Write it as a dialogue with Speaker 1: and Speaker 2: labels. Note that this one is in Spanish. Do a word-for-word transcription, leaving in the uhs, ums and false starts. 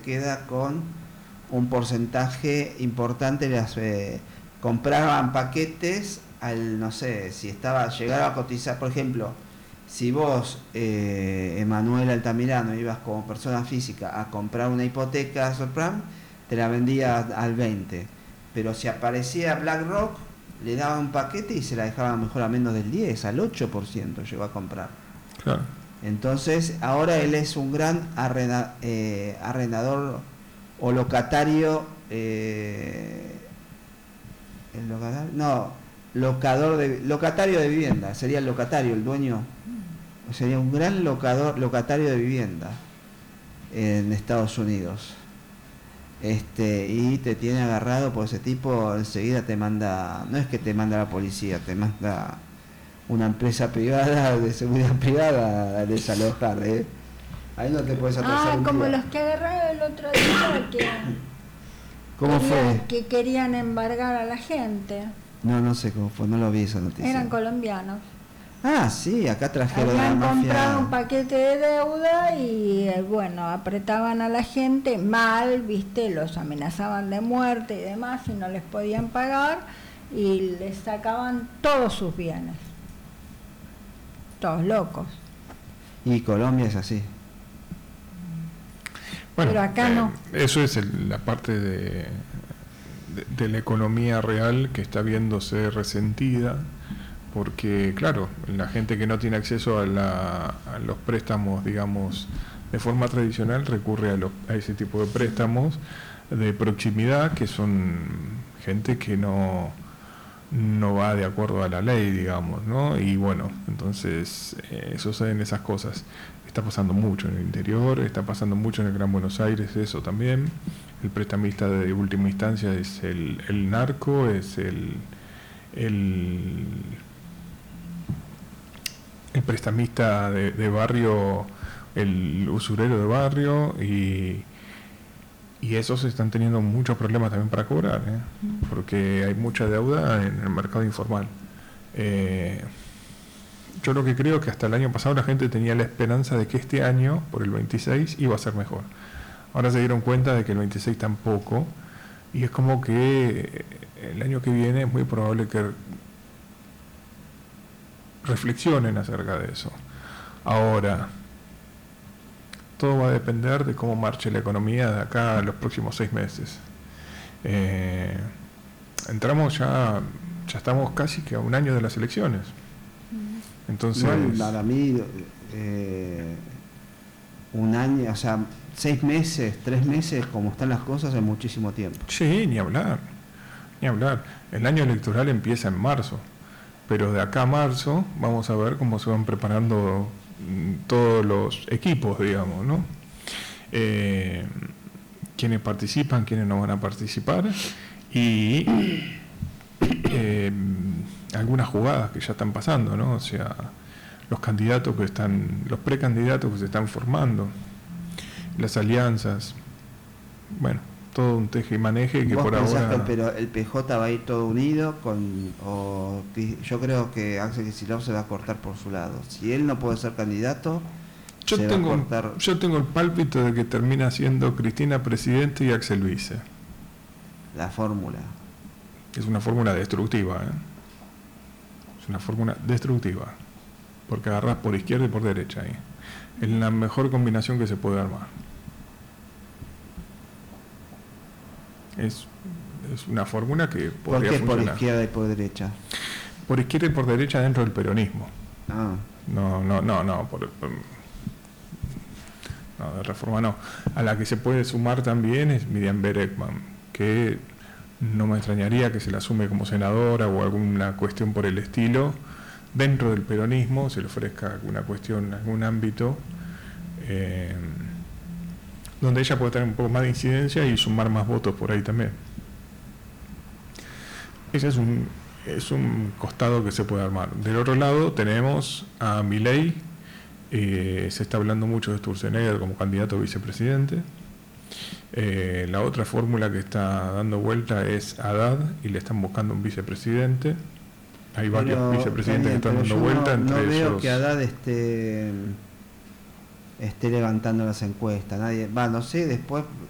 Speaker 1: queda con un porcentaje importante. Las eh, compraban paquetes al, no sé, si estaba, llegaba a cotizar, por ejemplo, si vos, eh, Emanuel Altamirano, ibas como persona física a comprar una hipoteca Sopram, te la vendía al veinte, pero si aparecía BlackRock, le daban un paquete y se la dejaban mejor a menos del diez, al ocho por ciento llegó a comprar.
Speaker 2: Claro.
Speaker 1: Entonces, ahora él es un gran arrenda, eh, arrendador o locatario, eh, el locatario, no, locador de, locatario de vivienda, sería el locatario, el dueño, sería un gran locador, locatario de vivienda en Estados Unidos. Este, y te tiene agarrado por ese tipo, enseguida te manda, no es que te manda la policía, te manda una empresa privada de seguridad privada a desalojar, ¿eh? Ahí no te puedes atrasar.
Speaker 3: Ah,
Speaker 1: un
Speaker 3: como
Speaker 1: día.
Speaker 3: Los que agarraron el otro día que
Speaker 1: ¿Cómo
Speaker 3: querían,
Speaker 1: fue?
Speaker 3: que querían embargar a la gente.
Speaker 1: No, no sé cómo fue, no lo vi esa noticia.
Speaker 3: Eran colombianos.
Speaker 1: Ah, sí, acá trajeron a la
Speaker 3: Habían
Speaker 1: mafia.
Speaker 3: comprado un paquete de deuda y eh, bueno, apretaban a la gente mal, viste, los amenazaban de muerte y demás y no les podían pagar y les sacaban todos sus bienes. Todos locos.
Speaker 1: Y Colombia es así.
Speaker 2: Bueno,
Speaker 3: Pero acá
Speaker 2: eh,
Speaker 3: no.
Speaker 2: Eso es el, la parte de, de, de la economía real que está viéndose resentida, porque claro, la gente que no tiene acceso a, la, a los préstamos, digamos, de forma tradicional, recurre a, los, a ese tipo de préstamos de proximidad, que son gente que no, no va de acuerdo a la ley, digamos, ¿no? Y bueno, entonces eh, suceden esas cosas. Está pasando mucho en el interior, está pasando mucho en el Gran Buenos Aires, eso también. El prestamista de última instancia es el, el narco, es el, el, el prestamista de, de barrio, el usurero de barrio, y, y esos están teniendo muchos problemas también para cobrar, ¿eh? Porque hay mucha deuda en el mercado informal. Eh, Yo lo que creo es que hasta el año pasado la gente tenía la esperanza de que este año, por el veintiséis, iba a ser mejor. Ahora se dieron cuenta de que el veintiséis tampoco, y es como que el año que viene es muy probable que reflexionen acerca de eso. Ahora, todo va a depender de cómo marche la economía de acá a los próximos seis meses. Eh, entramos ya, ya estamos casi que a un año de las elecciones. Entonces,
Speaker 1: Igual, para mí, eh, un año, o sea, seis meses, tres meses, como están las cosas, es muchísimo tiempo.
Speaker 2: sí, ni hablar, ni hablar. El año electoral empieza en marzo, pero de acá a marzo vamos a ver cómo se van preparando mm, todos los equipos, digamos, ¿no? Eh, quiénes participan, quiénes no van a participar, y eh, algunas jugadas que ya están pasando, ¿no? O sea, los candidatos que están, los precandidatos que se están formando, las alianzas, bueno, todo un teje y maneje que
Speaker 1: ¿Vos
Speaker 2: por
Speaker 1: pensás
Speaker 2: ahora...
Speaker 1: que el, pero el P J va a ir todo unido con, o que- yo creo que Axel Kicillof se va a cortar por su lado? Si él no puede ser candidato,
Speaker 2: Yo
Speaker 1: se
Speaker 2: tengo,
Speaker 1: va a cortar.
Speaker 2: yo tengo el pálpito de que termina siendo Cristina presidente y Axel vice.
Speaker 1: La fórmula.
Speaker 2: Es una fórmula destructiva, ¿eh? Es una fórmula destructiva, porque agarrás por izquierda y por derecha ahí. Es la mejor combinación que se puede armar. Es, es una fórmula que
Speaker 1: ¿Por
Speaker 2: podría
Speaker 1: qué por
Speaker 2: funcionar.
Speaker 1: izquierda y por derecha?
Speaker 2: Por izquierda y por derecha dentro del peronismo.
Speaker 1: Ah,
Speaker 2: No, no, no, no, por, por- no, de Reforma no. A la que se puede sumar también es Miriam Berekman, que no me extrañaría que se la sume como senadora o alguna cuestión por el estilo. Dentro del peronismo se le ofrezca alguna cuestión, algún ámbito eh, donde ella puede tener un poco más de incidencia y sumar más votos por ahí también. Ese es un, es un costado que se puede armar. Del otro lado tenemos a Milei, eh, se está hablando mucho de Sturzenegger como candidato a vicepresidente. Eh, la otra fórmula que está dando vuelta es Haddad y le están buscando un vicepresidente. Hay varios
Speaker 1: pero,
Speaker 2: vicepresidentes
Speaker 1: está bien,
Speaker 2: que están
Speaker 1: pero
Speaker 2: dando
Speaker 1: yo
Speaker 2: vuelta,
Speaker 1: no,
Speaker 2: entre
Speaker 1: no veo
Speaker 2: ellos...
Speaker 1: que Haddad esté, esté levantando las encuestas. Nadie, va, no sé, después